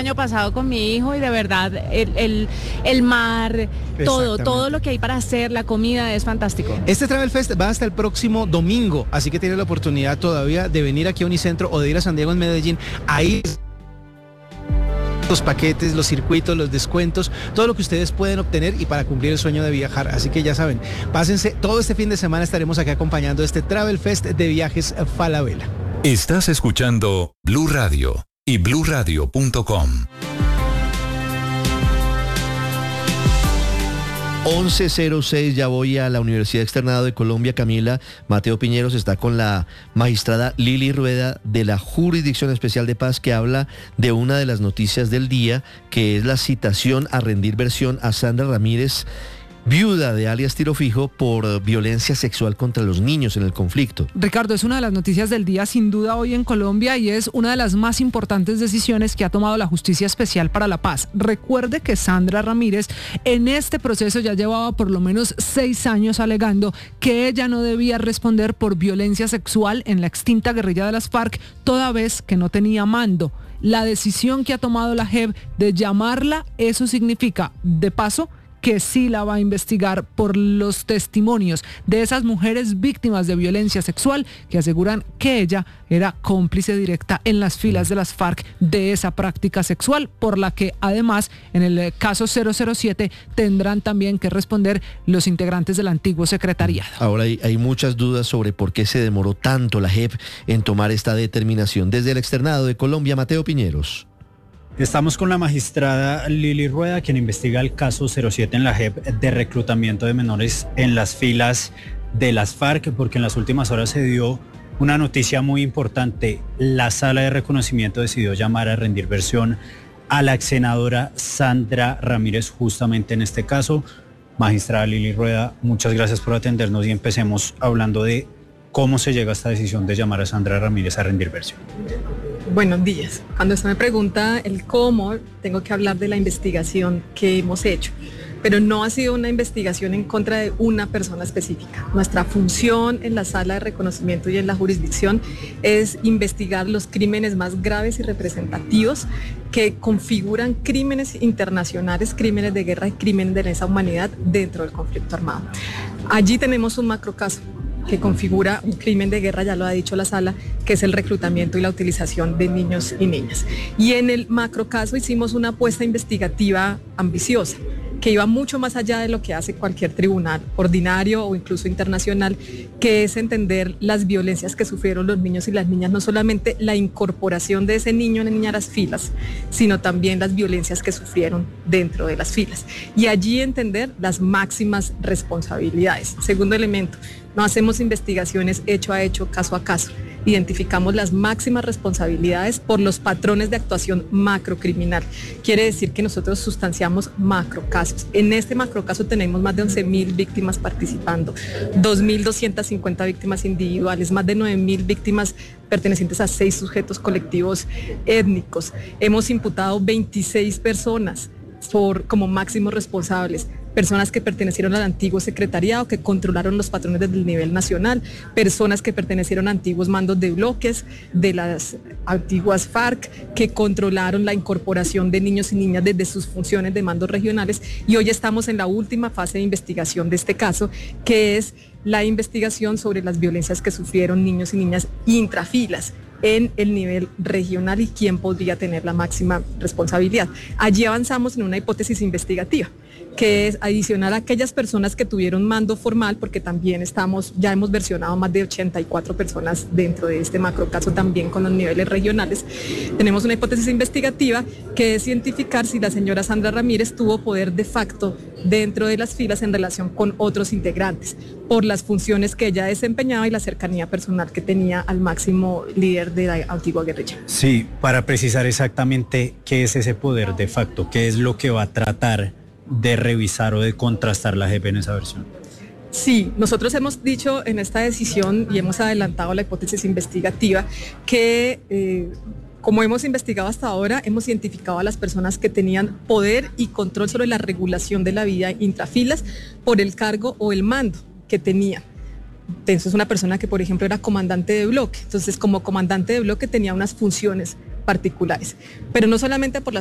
año pasado con mi hijo y de verdad el mar, todo lo que hay para hacer, la comida es fantástico. Este Travel Fest va hasta el próximo domingo, así que tiene la oportunidad todavía de venir aquí a Unicentro o de ir a San Diego en Medellín. Ahí los paquetes, los circuitos, los descuentos, todo lo que ustedes pueden obtener y para cumplir el sueño de viajar. Así que ya saben, pásense, todo este fin de semana estaremos aquí acompañando este Travel Fest de Viajes Falabella. Estás escuchando Blue Radio y bluradio.com. 11:06, ya voy a la Universidad Externado de Colombia. Camila, Mateo Piñeros está con la magistrada Lili Rueda de la Jurisdicción Especial de Paz, que habla de una de las noticias del día, que es la citación a rendir versión a Sandra Ramírez, viuda de alias Tiro Fijo, por violencia sexual contra los niños en el conflicto. Ricardo, es una de las noticias del día sin duda hoy en Colombia y es una de las más importantes decisiones que ha tomado la Justicia Especial para la Paz. Recuerde que Sandra Ramírez en este proceso ya llevaba por lo menos 6 años alegando que ella no debía responder por violencia sexual en la extinta guerrilla de las FARC, toda vez que no tenía mando. La decisión que ha tomado la JEP de llamarla, eso significa, de paso, que sí la va a investigar por los testimonios de esas mujeres víctimas de violencia sexual que aseguran que ella era cómplice directa en las filas de las FARC de esa práctica sexual, por la que además en el caso 007 tendrán también que responder los integrantes del antiguo secretariado. Ahora hay muchas dudas sobre por qué se demoró tanto la JEP en tomar esta determinación. Desde el Externado de Colombia, Mateo Piñeros. Estamos con la magistrada Lili Rueda, quien investiga el caso 07 en la JEP de reclutamiento de menores en las filas de las FARC, porque en las últimas horas se dio una noticia muy importante. La Sala de Reconocimiento decidió llamar a rendir versión a la ex senadora Sandra Ramírez justamente en este caso. Magistrada Lili Rueda, muchas gracias por atendernos y empecemos hablando de cómo se llega a esta decisión de llamar a Sandra Ramírez a rendir versión. Buenos días. Cuando usted me pregunta el cómo, tengo que hablar de la investigación que hemos hecho, pero no ha sido una investigación en contra de una persona específica. Nuestra función en la Sala de Reconocimiento y en la jurisdicción es investigar los crímenes más graves y representativos que configuran crímenes internacionales, crímenes de guerra y crímenes de lesa humanidad dentro del conflicto armado. Allí tenemos un macrocaso que configura un crimen de guerra, ya lo ha dicho la sala, que es el reclutamiento y la utilización de niños y niñas. Y en el macrocaso hicimos una apuesta investigativa ambiciosa, que iba mucho más allá de lo que hace cualquier tribunal ordinario o incluso internacional, que es entender las violencias que sufrieron los niños y las niñas, no solamente la incorporación de ese niño o niña a las filas, sino también las violencias que sufrieron dentro de las filas. Y allí entender las máximas responsabilidades. Segundo elemento, no hacemos investigaciones hecho a hecho, caso a caso. Identificamos las máximas responsabilidades por los patrones de actuación macrocriminal. Quiere decir que nosotros sustanciamos macrocasos. En este macrocaso tenemos más de 11.000 víctimas participando, 2.250 víctimas individuales, más de 9.000 víctimas pertenecientes a 6 sujetos colectivos étnicos. Hemos imputado 26 personas como máximos responsables. Personas que pertenecieron al antiguo secretariado, que controlaron los patrones desde el nivel nacional, personas que pertenecieron a antiguos mandos de bloques de las antiguas FARC, que controlaron la incorporación de niños y niñas desde sus funciones de mandos regionales. Y hoy estamos en la última fase de investigación de este caso, que es la investigación sobre las violencias que sufrieron niños y niñas intrafilas en el nivel regional y quién podría tener la máxima responsabilidad. Allí avanzamos en una hipótesis investigativa, que es adicional a aquellas personas que tuvieron mando formal, porque también ya hemos versionado más de 84 personas dentro de este macrocaso también con los niveles regionales. Tenemos una hipótesis investigativa que es identificar si la señora Sandra Ramírez tuvo poder de facto dentro de las filas en relación con otros integrantes, por las funciones que ella desempeñaba y la cercanía personal que tenía al máximo líder de la antigua guerrilla. Sí, para precisar exactamente qué es ese poder de facto, qué es lo que va a tratar de revisar o de contrastar la JEP en esa versión. Sí, nosotros hemos dicho en esta decisión y hemos adelantado la hipótesis investigativa que como hemos investigado hasta ahora, hemos identificado a las personas que tenían poder y control sobre la regulación de la vida intrafilas por el cargo o el mando que tenían. Entonces es una persona que, por ejemplo, era comandante de bloque. Entonces, como comandante de bloque tenía unas funciones particulares, pero no solamente por las